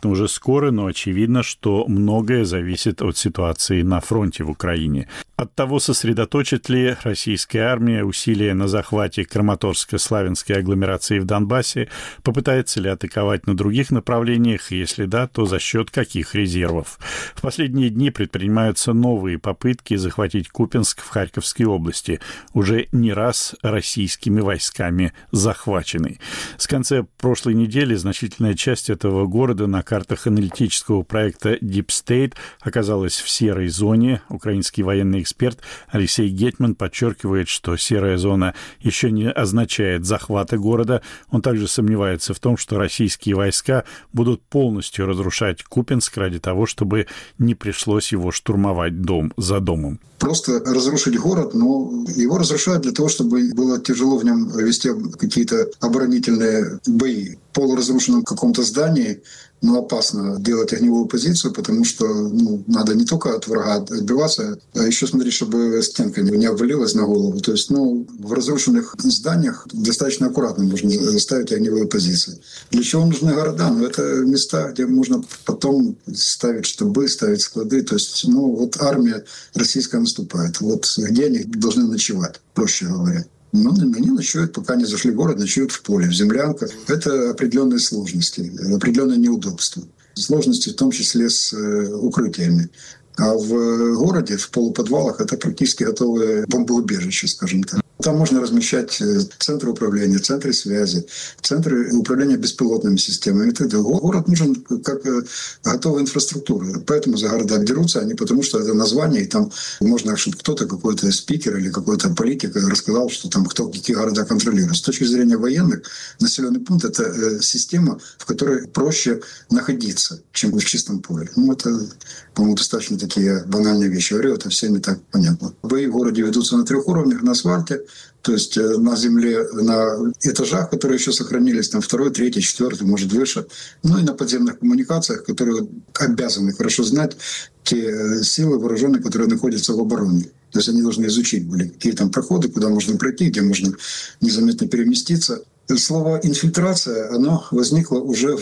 вероятно, уже скоро, но очевидно, что многое зависит от ситуации на фронте в Украине. От того, сосредоточит ли российская армия усилия на захвате Краматорско-Славянской агломерации в Донбассе, попытается ли атаковать на других направлениях, и если да, то за счет каких резервов. В последние дни предпринимаются новые попытки захватить Купянск в Харьковской области, уже не раз российскими войсками захваченный. С конца прошлой недели значительная часть этого города на картах аналитического проекта Deep State оказалась в серой зоне. Украинский военный эксперт Алексей Гетман подчеркивает, что серая зона еще не означает захвата города. Он также сомневается в том, что российские войска будут полностью разрушать Купянск ради того, чтобы не пришлось его штурмовать дом за домом. Просто разрушить город, но его разрушают для того, чтобы было тяжело в нем вести какие-то оборонительные бои. В полуразрушенном каком-то здании, но опасно делать огневую позицию, потому что надо не только от врага отбиваться, а еще смотреть, чтобы стенка не обвалилась на голову. То есть, в разрушенных зданиях достаточно аккуратно можно ставить огневые позиции. Для чего нужны города? Это места, где можно потом ставить штабы, ставить склады. То есть, армия российская наступает. Где они должны ночевать, проще говоря. Они ночуют, пока не зашли в город, ночуют в поле, в землянках. Это определенные сложности, определенные неудобства. Сложности в том числе с укрытиями. А в городе, в полуподвалах, это практически готовое бомбоубежище, скажем так. Там можно размещать центры управления, центры связи, центры управления беспилотными системами. Город нужен как готовая инфраструктура. Поэтому за города дерутся они, потому что это название, и там можно, чтобы кто-то, какой-то спикер или какой-то политик рассказал, что там кто какие города контролирует. С точки зрения военных, населенный пункт – это система, в которой проще находиться, чем в чистом поле. Это, по-моему, достаточно такие банальные вещи. Говорю, это всем и так понятно. Бои в городе ведутся на 3 уровнях, на асфальте, то есть на земле, на этажах, которые еще сохранились, там 2, 3, 4, может выше, и на подземных коммуникациях, которые обязаны хорошо знать те силы вооруженные, которые находятся в обороне. То есть они должны изучить были, какие там проходы, куда можно пройти, где можно незаметно переместиться. Слово «инфильтрация», оно возникло уже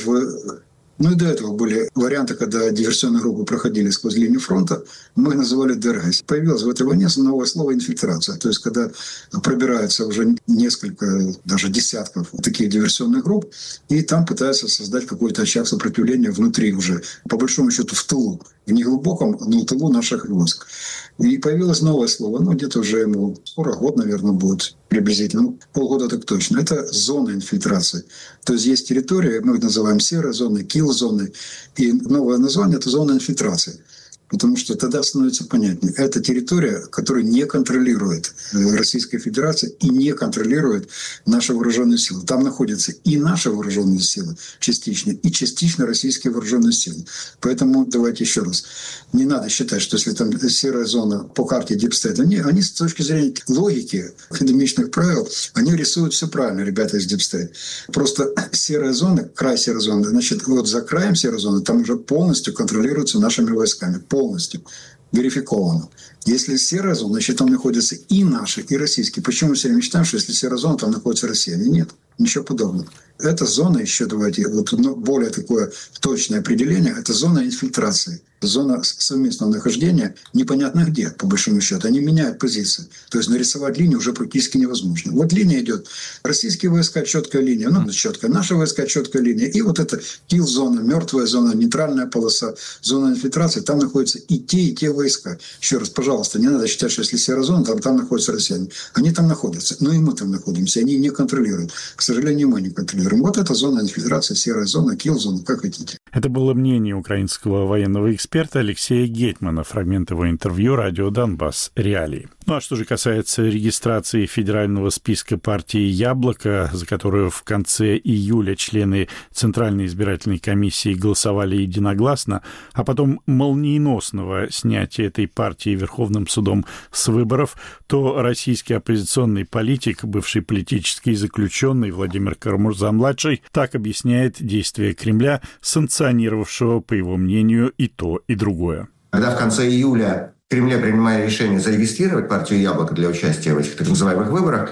и до этого были варианты, когда диверсионные группы проходили сквозь линию фронта, мы их называли ДРГ. Появилось в этой войне новое слово «инфильтрация». То есть когда пробираются уже несколько, даже десятков таких диверсионных групп, и там пытаются создать какой-то очаг сопротивления внутри уже, по большому счету в тылу, в неглубоком, но в тылу наших войск. И появилось новое слово, где-то уже ему скоро год, наверное, будет приблизительно, полгода так точно. Это зона инфильтрации. То есть есть территория, мы их называем серой зоной, килл-зоной, и новое название – это зона инфильтрации. Потому что тогда становится понятнее. Это территория, которую не контролирует Российская Федерация и не контролирует наши вооруженные силы. Там находятся и наши вооруженные силы частично, и частично российские вооруженные силы. Поэтому давайте еще раз. Не надо считать, что если там серая зона по карте Deep State, они с точки зрения логики, академичных правил, они рисуют все правильно, ребята из Deep State. Просто серая зона, край серой зоны, значит, за краем серой зоны там уже полностью контролируется нашими войсками. Полностью верификовано. Если серая зона, значит, там находятся и наши, и российские. Почему мы все время считаем, что если серая зона, там находится Россия? Нет, ничего подобного. Эта зона еще, давайте, более такое точное определение, это зона инфильтрации. Зона совместного нахождения непонятно где, по большому счету. Они меняют позиции. То есть нарисовать линию уже практически невозможно. Линия идет. Российские войска, четкая линия, четкая. Наши войска, четкая линия. И это килл-зона, мертвая зона, нейтральная полоса, зона инфильтрации. Там находятся и те войска. Еще раз, пожалуйста, не надо считать, что если серая зона, там находятся россияне. Они там находятся. Но и мы там находимся. Они не контролируют. К сожалению, мы не контролируем. Это зона инфильтрации, серая зона, килл-зона, как хотите. Это было мнение украинского военного эксперта Алексея Гетмана. Фрагмент его интервью «Радио Донбасс. Реалии». А что же касается регистрации федерального списка партии «Яблоко», за которую в конце июля члены Центральной избирательной комиссии голосовали единогласно, а потом молниеносного снятия этой партии Верховным судом с выборов, то российский оппозиционный политик, бывший политический заключенный Владимир Карамурза-младший, так объясняет действия Кремля, санкционировавшего, по его мнению, и то, и другое. Когда в конце июля в Кремле принимали решение зарегистрировать партию «Яблоко» для участия в этих так называемых выборах,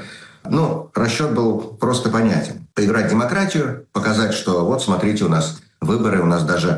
расчет был просто понятен. Поиграть в демократию, показать, что смотрите, у нас выборы, у нас даже